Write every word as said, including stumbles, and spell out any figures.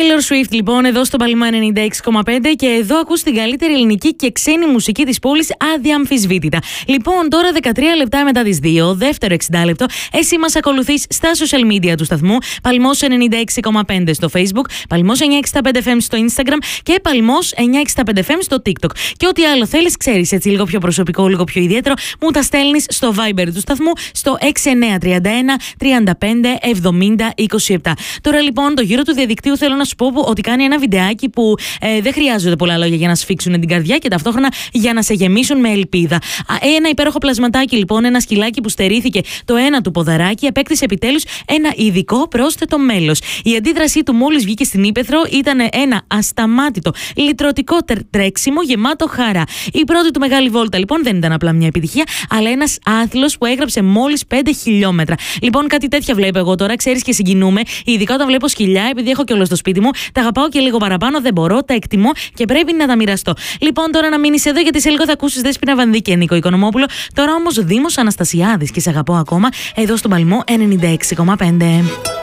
Taylor Swift, λοιπόν, εδώ στο Παλμά ενενήντα έξι κόμμα πέντε και εδώ ακούς την καλύτερη ελληνική και ξένη μουσική της πόλης αδιαμφισβήτητα. Λοιπόν, τώρα δεκατρία λεπτά μετά τις δύο, δεύτερο εξήντα λεπτό, εσύ μας ακολουθείς στα social media του σταθμού, Παλμός ενενήντα έξι κόμμα πέντε στο Facebook, Παλμός εννιακόσια εξήντα πέντε εφ εμ στο Instagram και Παλμός εννιακόσια εξήντα πέντε εφ εμ στο TikTok. Και ό,τι άλλο θέλεις, ξέρεις, έτσι λίγο πιο προσωπικό, λίγο πιο ιδιαίτερο, μου τα στέλνεις στο Viber του σταθμού στο έξι εννιά τρία ένα τριάντα πέντε εβδομήντα είκοσι επτά. Τώρα λοιπόν, το γύρο του διαδικτύου θέλω να σου πω ότι κάνει ένα βιντεάκι που ε, δεν χρειάζονται πολλά λόγια για να σφίξουν την καρδιά και ταυτόχρονα για να σε γεμίσουν με ελπίδα. Ένα υπέροχο πλασματάκι, λοιπόν, ένα σκυλάκι που στερήθηκε το ένα του ποδαράκι, απέκτησε επιτέλους ένα ειδικό πρόσθετο μέλος. Η αντίδρασή του μόλις βγήκε στην ύπαιθρο ήταν ένα ασταμάτητο λυτρωτικό τρέξιμο γεμάτο χαρά. Η πρώτη του μεγάλη βόλτα, λοιπόν, δεν ήταν απλά μια επιτυχία, αλλά ένας άθλος που έγραψε μόλις πέντε χιλιόμετρα. Λοιπόν, κάτι τέτοια βλέπω εγώ τώρα, ξέρεις, και συγκινούμε, ειδικά όταν βλέπω σκυλιά, επειδή έχω κιόλας στο σπίτι μου, τα αγαπάω και λίγο παραπάνω, δεν μπορώ, τα εκτιμώ και πρέπει να τα μοιραστώ. Λοιπόν, τώρα να μείνεις εδώ, γιατί σε λίγο θα ακούσεις Δέσποινα Βανδύ και Νίκο Οικονομόπουλο. Τώρα όμως Δήμος Αναστασιάδης και σε αγαπώ ακόμα, εδώ στον Παλμό ενενήντα έξι κόμμα πέντε.